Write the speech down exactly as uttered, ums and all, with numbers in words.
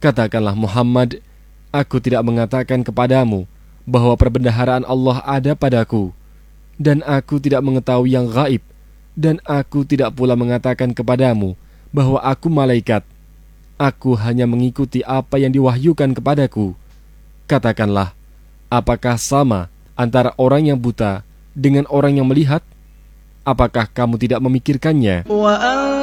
Katakanlah Muhammad, aku tidak mengatakan kepadamu bahwa perbendaharaan Allah ada padaku, dan aku tidak mengetahui yang gaib, dan aku tidak pula mengatakan kepadamu bahwa aku malaikat. Aku hanya mengikuti apa yang diwahyukan kepadaku. Katakanlah, apakah sama antara orang yang buta dengan orang yang melihat? Apakah kamu tidak memikirkannya?